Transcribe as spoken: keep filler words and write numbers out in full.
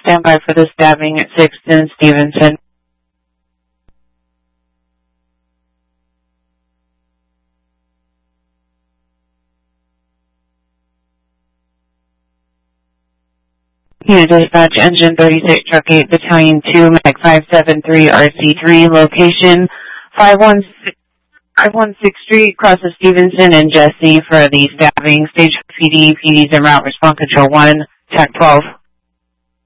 stand by for the stabbing at sixth and Stevenson. Unit Dispatch, Engine thirty-six, Truck eight, Battalion two, Mag five seven three, R C three, location five one six Street, cross of Stevenson and Jesse for the stabbing. Stage P D, P Ds en route, response control one, T A C twelve.